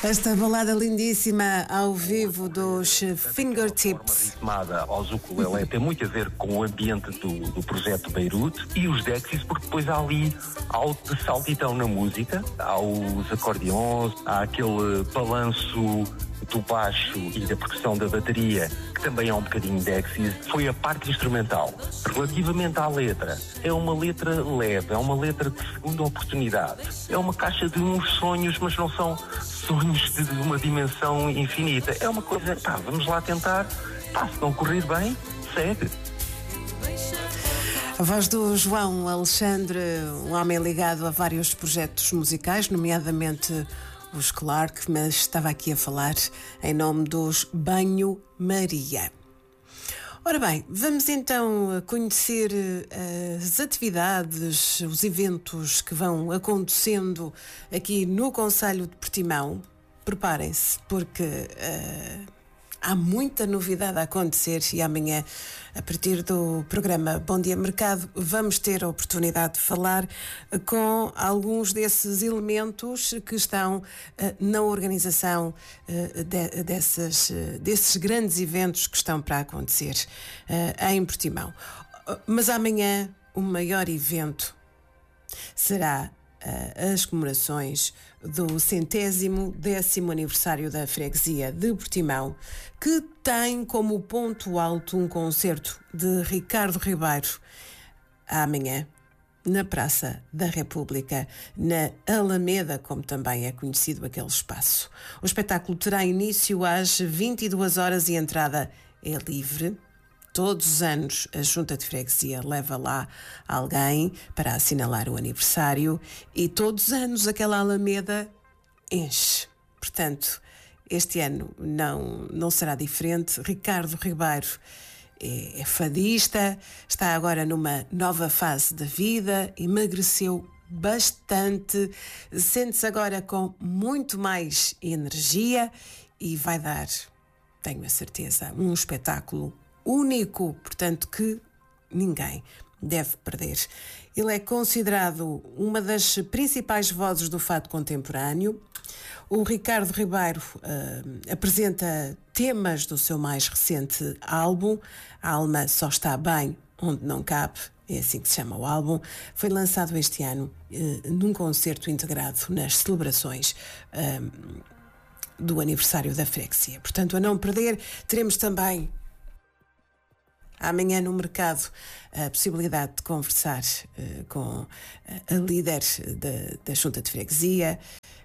Esta balada lindíssima ao vivo dos Fingertips. Ritmada aos ukulele tem muito a ver com o ambiente do projeto Beirute e os Dexys, porque depois há ali algo de saltitão na música, há os acordeões, há aquele balanço do baixo e da percussão da bateria, que também é um bocadinho Dexys. Foi a parte instrumental. Relativamente à letra, é uma letra leve, é uma letra de segunda oportunidade. É uma caixa de uns sonhos, mas não são sonhos de uma dimensão infinita. É uma coisa, vamos lá tentar, se não correr bem, segue. A voz do João Alexandre, um homem ligado a vários projetos musicais, nomeadamente os Clark, mas estava aqui a falar em nome dos Banho Maria. Ora bem, vamos então conhecer as atividades, os eventos que vão acontecendo aqui no Concelho de Portimão. Preparem-se, porque há muita novidade a acontecer e amanhã, a partir do programa Bom Dia Mercado, vamos ter a oportunidade de falar com alguns desses elementos que estão na organização desses grandes eventos que estão para acontecer em Portimão. Mas amanhã o maior evento será as comemorações do 110º aniversário da freguesia de Portimão, que tem como ponto alto um concerto de Ricardo Ribeiro amanhã na Praça da República, na Alameda, como também é conhecido aquele espaço. O espetáculo terá início às 22 horas e a entrada é livre. Todos os anos a Junta de Freguesia leva lá alguém para assinalar o aniversário e todos os anos aquela Alameda enche. Portanto, este ano não será diferente. Ricardo Ribeiro é fadista, está agora numa nova fase da vida, emagreceu bastante, sente-se agora com muito mais energia e vai dar, tenho a certeza, um espetáculo único, portanto, que ninguém deve perder. Ele é considerado uma das principais vozes do fado contemporâneo. O Ricardo Ribeiro apresenta temas do seu mais recente álbum, A Alma Só Está Bem Onde Não Cabe, é assim que se chama o álbum. Foi lançado este ano num concerto integrado nas celebrações do aniversário da freguesia. Portanto, a não perder, teremos também amanhã no mercado a possibilidade de conversar com a líder da Junta de Freguesia,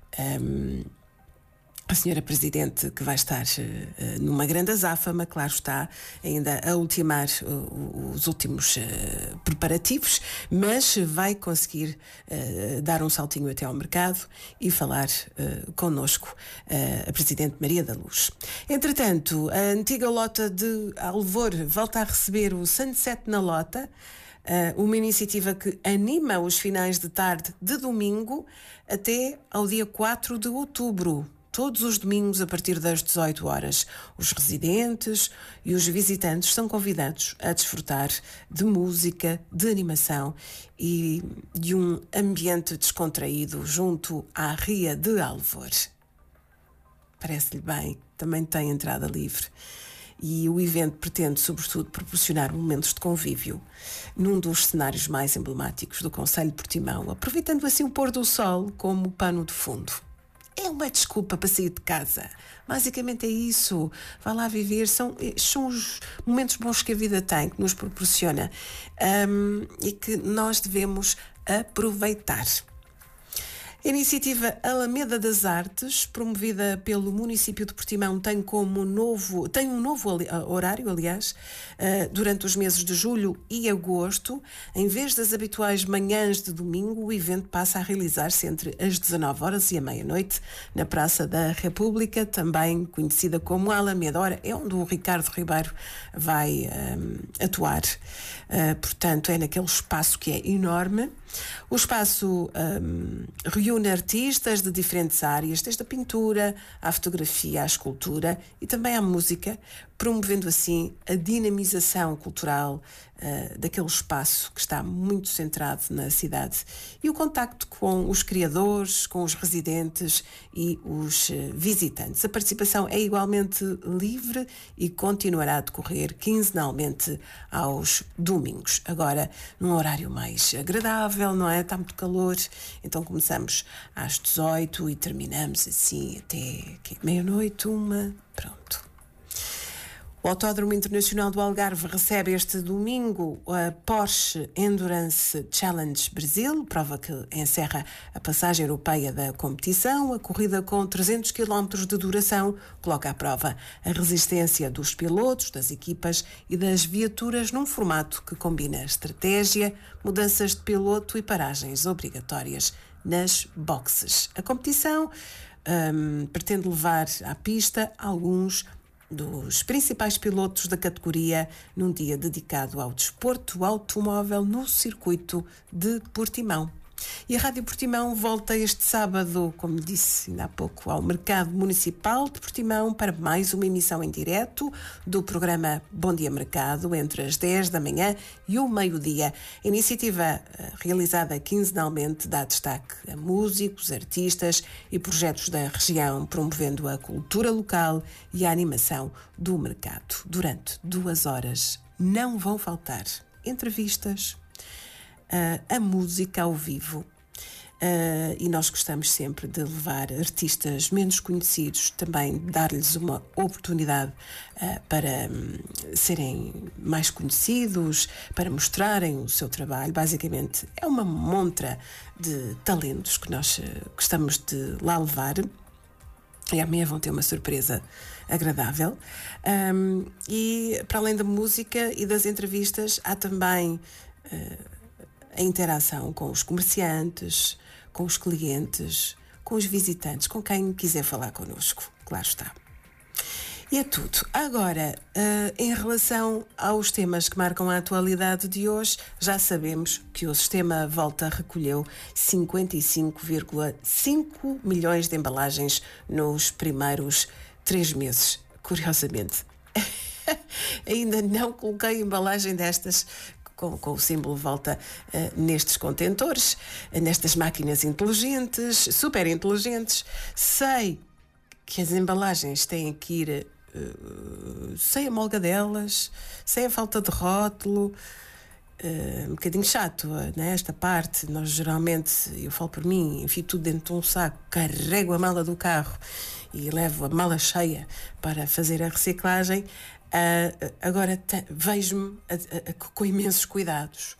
a senhora Presidente, que vai estar numa grande azáfama, claro está, ainda a ultimar os últimos preparativos, mas vai conseguir dar um saltinho até ao mercado e falar connosco, a Presidente Maria da Luz. Entretanto, a antiga Lota de Alvor volta a receber o Sunset na Lota, uma iniciativa que anima os finais de tarde de domingo até ao dia 4 de outubro. Todos os domingos a partir das 18 horas. Os residentes e os visitantes são convidados a desfrutar de música, de animação e de um ambiente descontraído junto à Ria de Alvor. Parece-lhe bem, também tem entrada livre. E o evento pretende, sobretudo, proporcionar momentos de convívio num dos cenários mais emblemáticos do Concelho de Portimão, aproveitando assim o pôr do sol como pano de fundo. É uma desculpa para sair de casa. Basicamente é isso. Vá lá viver. São os momentos bons que a vida tem, que nos proporciona e que nós devemos aproveitar. A iniciativa Alameda das Artes, promovida pelo município de Portimão, tem um novo horário, aliás, durante os meses de julho e agosto. Em vez das habituais manhãs de domingo, o evento passa a realizar-se entre as 19 horas e a meia-noite na Praça da República, também conhecida como Alameda. Ora, é onde o Ricardo Ribeiro vai atuar. Portanto, é naquele espaço que é enorme. O espaço reúne artistas de diferentes áreas, desde a pintura, à fotografia, à escultura e também à música, promovendo assim a dinamização cultural daquele espaço que está muito centrado na cidade e o contacto com os criadores, com os residentes e os visitantes. A participação é igualmente livre e continuará a decorrer quinzenalmente aos domingos. Agora, num horário mais agradável, não é? Está muito calor, então começamos às 18 e terminamos assim até meia-noite, pronto. O Autódromo Internacional do Algarve recebe este domingo a Porsche Endurance Challenge Brasil, prova que encerra a passagem europeia da competição. A corrida com 300 km de duração coloca à prova a resistência dos pilotos, das equipas e das viaturas num formato que combina estratégia, mudanças de piloto e paragens obrigatórias nas boxes. A competição pretende levar à pista alguns dos principais pilotos da categoria num dia dedicado ao desporto automóvel no circuito de Portimão. E a Rádio Portimão volta este sábado, como disse ainda há pouco, ao Mercado Municipal de Portimão para mais uma emissão em direto do programa Bom Dia Mercado, entre as 10 da manhã e o meio-dia. A iniciativa realizada quinzenalmente dá destaque a músicos, artistas e projetos da região, promovendo a cultura local e a animação do mercado. Durante 2 horas não vão faltar entrevistas, a música ao vivo, e nós gostamos sempre de levar artistas menos conhecidos, também dar-lhes uma oportunidade para serem mais conhecidos, para mostrarem o seu trabalho. Basicamente é uma montra de talentos que nós gostamos de lá levar. E amanhã vão ter uma surpresa agradável. E para além da música e das entrevistas, há também a interação com os comerciantes, com os clientes, com os visitantes, com quem quiser falar connosco, claro está. E é tudo. Agora, em relação aos temas que marcam a atualidade de hoje, já sabemos que o Sistema Volta recolheu 55,5 milhões de embalagens nos primeiros 3 meses. Curiosamente, ainda não coloquei embalagem destas com o símbolo Volta nestes contentores, nestas máquinas inteligentes, super inteligentes. Sei que as embalagens têm que ir sem a molga delas, sem a falta de rótulo. Um bocadinho chato, né? Esta parte. Nós geralmente, eu falo por mim, enfio tudo dentro de um saco, carrego a mala do carro e levo a mala cheia para fazer a reciclagem. Agora vejo-me com imensos cuidados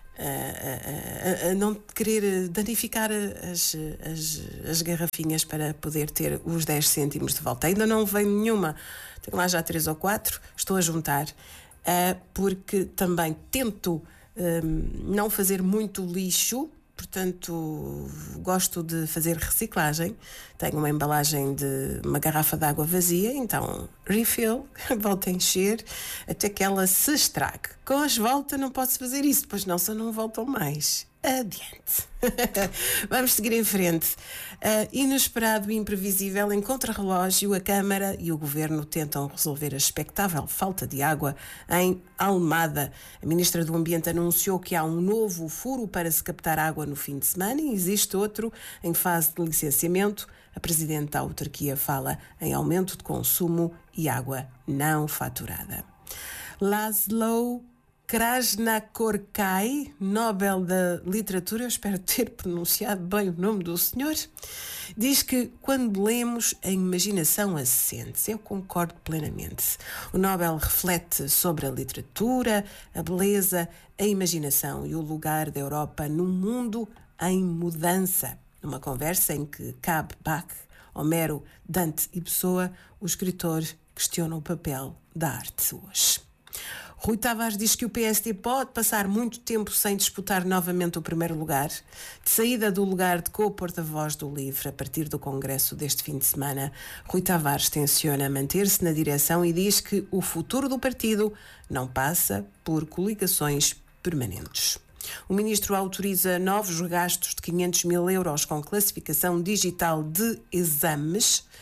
a não querer danificar as garrafinhas para poder ter os 10 cêntimos de volta. Ainda não veio nenhuma, tenho lá já 3 ou 4, estou a juntar, porque também tento não fazer muito lixo. Portanto, gosto de fazer reciclagem. Tenho uma embalagem de uma garrafa de água vazia, então refill, volto a encher até que ela se estrague. Com as voltas não posso fazer isso, pois não, só não voltam mais. Adiante. Vamos seguir em frente. Inesperado e imprevisível, em contrarrelógio, a Câmara e o Governo tentam resolver a expectável falta de água em Almada. A Ministra do Ambiente anunciou que há um novo furo para se captar água no fim de semana e existe outro em fase de licenciamento. A Presidente da autarquia fala em aumento de consumo e água não faturada. Laszlo Krasnakorkai, Nobel da Literatura, eu espero ter pronunciado bem o nome do senhor, diz que quando lemos, a imaginação acende-se. Eu concordo plenamente. O Nobel reflete sobre a literatura, a beleza, a imaginação e o lugar da Europa num mundo em mudança. Numa conversa em que cabe Bach, Homero, Dante e Pessoa, o escritor questiona o papel da arte hoje. Rui Tavares diz que o PSD pode passar muito tempo sem disputar novamente o primeiro lugar. De saída do lugar de co-porta-voz do LIVRE a partir do congresso deste fim de semana, Rui Tavares tenciona manter-se na direção e diz que o futuro do partido não passa por coligações permanentes. O ministro autoriza novos gastos de 500 mil euros com classificação digital de exames.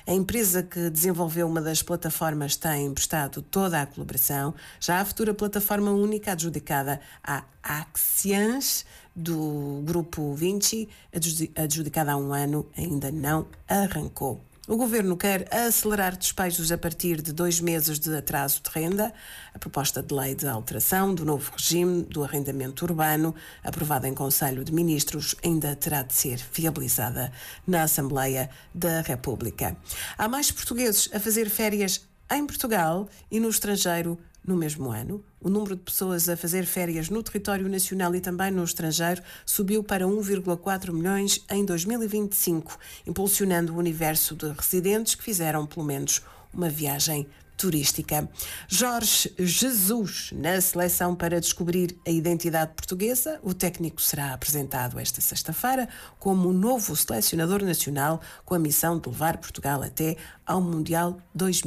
A empresa que desenvolveu uma das plataformas tem emprestado toda a colaboração. Já a futura plataforma única adjudicada à Axians, do Grupo Vinci, adjudicada há um ano, ainda não arrancou. O Governo quer acelerar despejos a partir de 2 meses de atraso de renda. A proposta de lei de alteração do novo regime do arrendamento urbano, aprovada em Conselho de Ministros, ainda terá de ser viabilizada na Assembleia da República. Há mais portugueses a fazer férias em Portugal e no estrangeiro no mesmo ano. O número de pessoas a fazer férias no território nacional e também no estrangeiro subiu para 1,4 milhões em 2025, impulsionando o universo de residentes que fizeram pelo menos uma viagem turística. Jorge Jesus, na seleção para descobrir a identidade portuguesa. O técnico será apresentado esta sexta-feira como o novo selecionador nacional, com a missão de levar Portugal até ao Mundial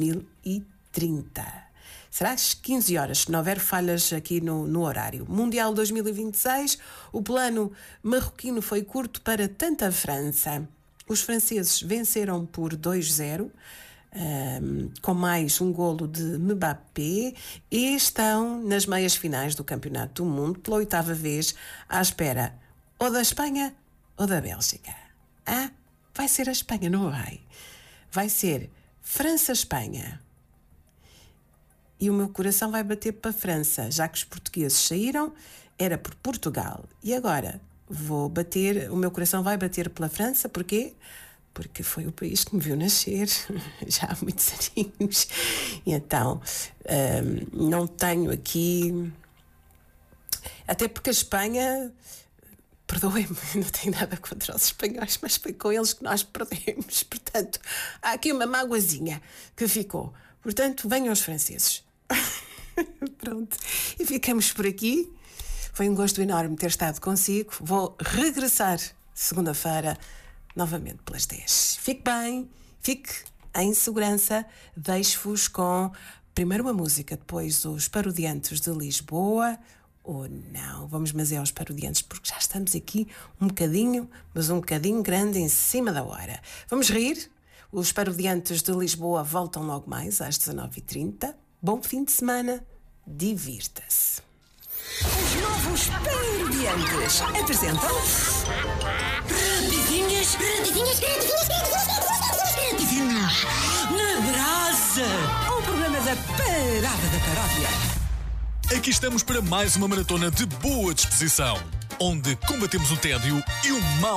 2030. Será às 15 horas, se não houver falhas aqui no horário. Mundial 2026, o plano marroquino foi curto para tanta França. Os franceses venceram por 2-0, com mais um golo de Mbappé, e estão nas meias finais do Campeonato do Mundo, pela 8ª vez, à espera ou da Espanha ou da Bélgica. Vai ser a Espanha, não vai? Vai ser França-Espanha. E o meu coração vai bater para a França, já que os portugueses saíram, era por Portugal. E agora o meu coração vai bater pela França, porquê? Porque foi o país que me viu nascer, já há muitos aninhos. E então, não tenho aqui... Até porque a Espanha... Perdoem-me, não tenho nada contra os espanhóis, mas foi com eles que nós perdemos. Portanto, há aqui uma mágoazinha que ficou. Portanto, venham os franceses. Pronto, e ficamos por aqui. Foi um gosto enorme ter estado consigo. Vou regressar segunda-feira novamente pelas 10. Fique bem, fique em segurança. Deixo-vos com primeiro uma música, depois os Parodiantes de Lisboa. Ou não, vamos mas é aos Parodiantes, porque já estamos aqui um bocadinho, mas um bocadinho grande em cima da hora. Vamos rir? Os Parodiantes de Lisboa voltam logo mais às 19h30. Bom fim de semana, divirta-se. Os novos Parodiantes apresentam Rapidinhas na Brasa, o programa da Parada da Paródia. Aqui estamos para mais uma maratona de boa disposição, onde combatemos o tédio e o mau